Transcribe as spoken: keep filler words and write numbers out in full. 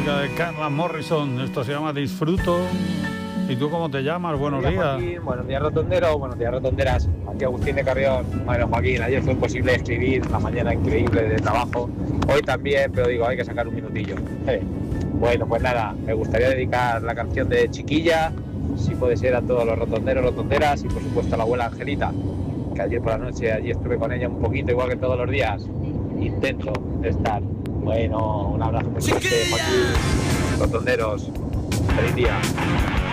música de Carla Morrison. Esto se llama Disfruto. ¿Y tú cómo te llamas? Buenos días. Joaquín, buenos días, rotonderos. Buenos días, rotonderas. Aquí Agustín de Carrión. Bueno, Joaquín, ayer fue imposible escribir, una mañana increíble de trabajo. Hoy también, pero digo, hay que sacar un minutillo. Eh. Bueno, pues nada, me gustaría dedicar la canción de Chiquilla, si puede ser, a todos los rotonderos, rotonderas y por supuesto a la abuela Angelita, que ayer por la noche allí estuve con ella un poquito, igual que todos los días. Intento estar. Bueno, un abrazo muy fuerte, Joaquín, rotonderos. Feliz día.